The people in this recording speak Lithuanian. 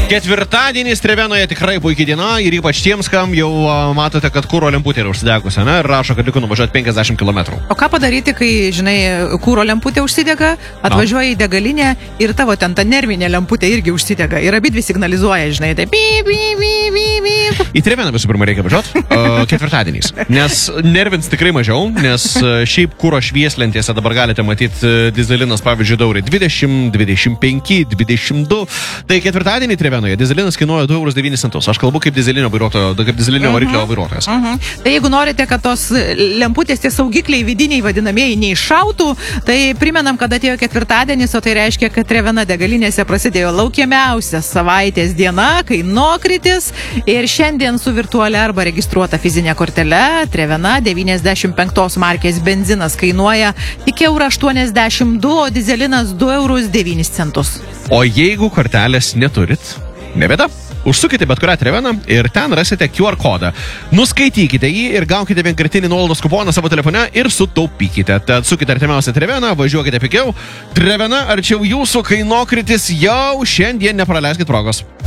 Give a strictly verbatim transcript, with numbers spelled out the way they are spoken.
Ketvirtadienis Trevenoje tikrai puikiai diena ir ypač tiems, kam jau a, matote, kad kūro lemputė yra užsidegusi, ne? Ir rašo, kad liko nuvažiuoti penkiasdešimt kilometrų. O ką padaryti, kai, žinai, kūro lemputė užsidega, atvažiuoji į degalinę ir tavo ten ta nervinė lemputė irgi užsidega. Ir abidvi signalizuoja, žinai, tai pip, pip, pip, pip, pip. Į Treveną visų pirma reikia važiuoti uh, ketvirtadieniais, nes nervins tikrai mažiau, nes uh, šiaip kūro švieslentėse dabar galite matyti uh, dizelinas, pavyzdžiui, daurį dvidešimt, dvidešimt penki, dvidešimt du. Tai ketvirtadienį Trevenoje dizelinas kainuoja du eurus devynis centus. Aš kalbu kaip dizelinio vairuotojo, kaip dizelinio variklio vairuotojas. Uh -huh. Tai jeigu norite, kad tos lemputės, tie saugikliai vidiniai vadinamieji neiššautų, tai primenam, kad atėjo ketvirtadienis, o tai reiškia, kad Trevena degalinėse prasidėjo laukiamiausia savaitės diena, kai nuokritis. Ir šiandien su virtualia arba registruota fizinė kortele Trevena devyniasdešimt penktos markės benzinas kainuoja tik eurą aštuoniasdešimt du, o dizelinas du eurus devynis centus. O jeigu kortelės neturit, ne bėda. Užsukite bet kurią Treveną ir ten rasite Q R kodą. Nuskaitykite jį ir gaukite vienkartinį nuolaidos kuponą savo telefone ir sutaupykite. Tad sukite artimiausią Treveną, važiuokite pigiau. Trevena arčiau jūsų, kai nuokritis jau šiandien nepraleiskit progos.